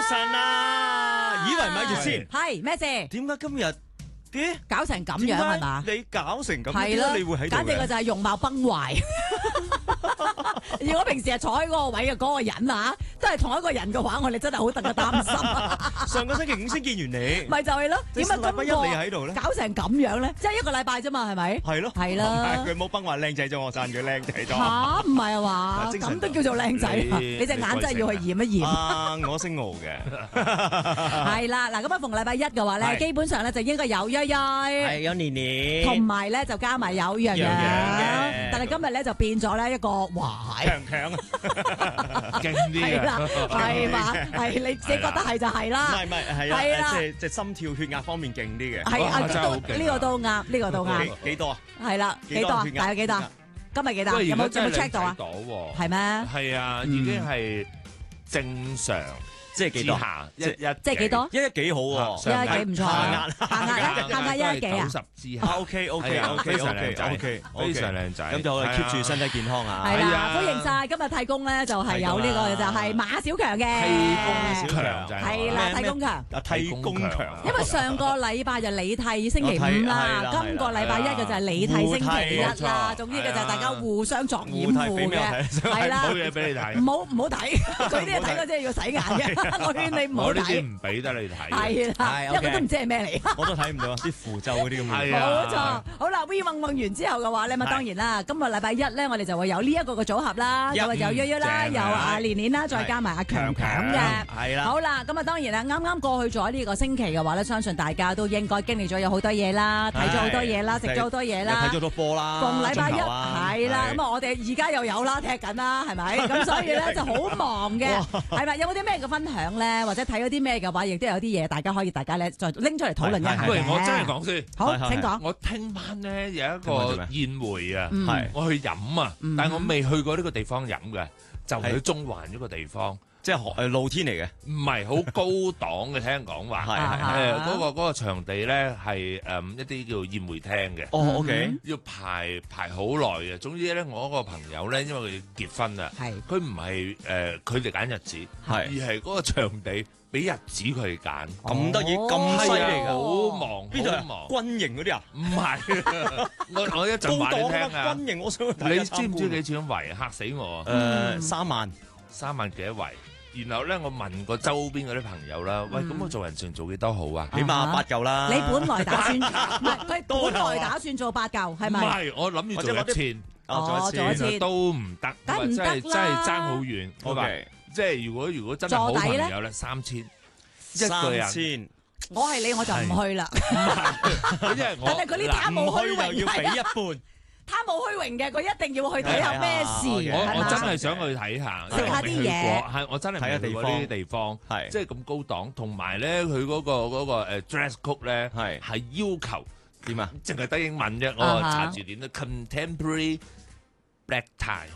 晨啊，以為咪住先， 係咩事？ 點解今日啲搞成咁樣係嘛？ 你搞成咁， 係點解你會喺度嘅？ 簡直個就係容貌崩壞。如果平時係坐喺嗰個位嘅嗰個人啊，都係同一個人嘅話，我哋真係好特嘅擔心。 上個星期五先見完你， 咪就係咯，點解禮拜一你喺度咧？ 搞成咁樣咧？即係一個禮拜啫嘛，係咪？ 係咯， 係啦。 佢冇崩壞靚仔咗，我讚佢靚仔咗。 嚇，唔係啊嘛？ 精神咁都叫做靚仔啊？你隻眼真係要去驗一驗。 啊，我姓敖嘅。 係啦，嗱咁啊，逢禮拜一嘅話咧，基本上咧就應該有欣欣， 係有年年， 同埋咧就加埋有洋洋嘅。 但係今日咧就變咗咧一個哇， 強勁啲嘅， 係啦，係嘛，係你自己覺得係就係啦。 唔係係係啦啊，即係心跳血壓方面勁啲嘅。 係啊， 真係好勁啊呢個都啱，呢個都啱。 幾多啊？ 係啦，幾多啊？大概幾多啊？今日幾多？有冇 check 到啊？係咩？ 係啊，已經係正常。 即係幾多？ 一即係幾多？ 一幾好喎， 一幾唔錯。下壓一幾啊 ？90之下。 OK， 非常靚仔，非常靚仔。 咁就我哋 keep 住身體健康啊！ 係啦，歡迎晒今日太公咧，就係有呢個就係馬小強嘅。 太公強就係。 係啦，太公強。 啊，太公強。 因為上個禮拜就你替星期五啦，今個禮拜一嘅就係你替星期一啦。總之嘅就係大家互相作掩護嘅，係啦。 冇嘢俾你睇。 唔好睇，佢啲嘢睇嗰啲係要洗眼嘅。我勸你唔好睇。 我呢啲唔俾得你睇。 係啦，因為我都唔知係咩嚟。 我都睇唔到啲符咒嗰啲咁嘅。 冇錯。好啦 ，We 運完之後嘅話咧，咁啊當然啦，今個禮拜一咧，我哋就會有呢一個嘅組合啦，咁啊有約約啦，有阿年年啦，再加埋阿強強嘅。 係啦。 好啦，咁啊當然啦，啱啱過去咗呢個星期嘅話咧，相信大家都應該經歷咗有好多嘢啦，睇咗好多嘢啦，食咗好多嘢啦， 睇咗好多波啦。 逢禮拜一係啦，咁啊我哋而家又有啦，踢緊啦，係咪？咁所以咧就好忙嘅，係咪？有冇啲咩嘅分享咧？或者睇咗啲咩嘅話，亦都有啲嘢大家可以大家咧再拎出嚟討論一下嘅。 不如我真係講先。 好，請講。 我聽晚咧有一個宴會啊， 係我去飲啊，但係我未去過呢個地方飲嘅，就去中環呢個地方。 即係露天嚟嘅， 唔係好高檔嘅，聽講話係嗰個場地咧係一啲叫宴會廳嘅。 哦，OK， 要排好耐嘅。總之咧，我嗰個朋友咧，因為佢結婚啊，佢唔係佢哋揀日子，而係嗰個場地俾日子佢哋揀。 咁得意，咁犀利㗎， 好忙， 邊度啊？ 好忙， 軍營嗰啲啊？ 唔係，我一陣話你聽啊。 軍營我想去睇。 你知唔知幾錢圍？嚇死我！ 3萬幾一圍。然後咧，我問過周邊嗰啲朋友啦，喂，咁我做人情做幾多好啊？ 起碼8嚿啦。 你本來打算唔係佢本來打算做8嚿，係咪？ 唔係，我諗住做1000。 做一次都唔得， 梗唔得啦， 真係爭好遠。我話即係如果真係好朋友咧，3000一個人。 我係你我就唔去啦。 但係佢呢啲冇虛榮， 要俾一半。 他冇虛榮嘅，佢一定要去睇下咩事。 我真係想去睇下， 食下啲嘢。 係我真係未去過呢啲地方，係即係咁高檔，同埋咧佢嗰個dress code 咧係要求點啊？淨係得英文啫，我查字典啦 ，contemporary black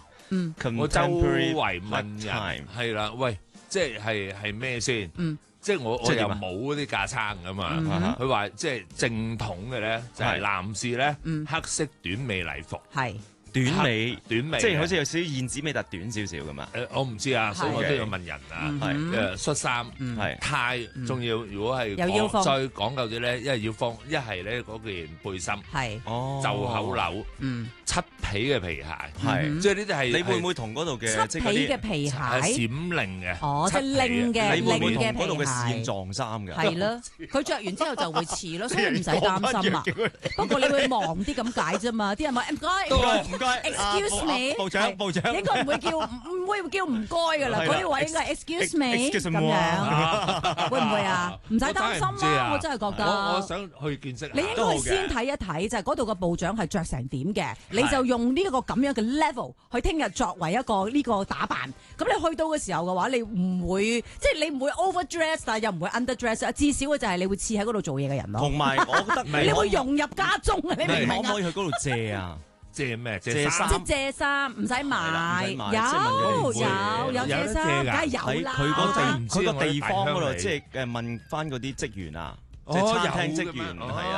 tie。我周圍問人係啦，喂，即係咩先？即係我又冇嗰啲架撐噶嘛，佢話即係正統嘅咧，就係男士咧黑色短尾禮服， 係短尾， 即係好似有少少燕子尾特短少少噶嘛。 我唔知啊，所以我都要問人啊。恤衫係呔，仲要如果係再講究啲咧，一係要方，一係咧嗰件背心係袖口紐，漆皮嘅皮鞋，係即係呢啲係。你會唔會同嗰度嘅漆皮嘅皮鞋閃靈嘅？ 哦，即係靈嘅， 你會唔會同嗰度嘅靈線撞衫㗎？ 係咯，佢着完之後就會似咯，所以唔使擔心啊。不過你會忙啲咁解啫嘛，啲人話唔該，excuse me， 部長應該唔會叫唔該㗎啦，嗰啲位應該 excuse me 咁樣，會唔會啊？唔使擔心啊，我真係覺得。 我想去見識。 你應該先睇一睇，就係嗰度嘅部長係着成點嘅，你就用呢個咁樣嘅 level 去聽日作為一個呢個打扮。咁你去到嘅時候嘅話，你唔會即係你唔會 overdress，但係又唔會 underdress，至少嘅就係你會似喺嗰度做嘢嘅人咯。 同埋我覺得你會融入家中啊！你明唔明啊？ 可唔可以去嗰度借啊？ 借咩？ 借衫， 即係借衫，唔使買，有借衫，梗係有啦。 佢個地方嗰度，即係問翻嗰啲職員啊，即係餐廳職員係啊。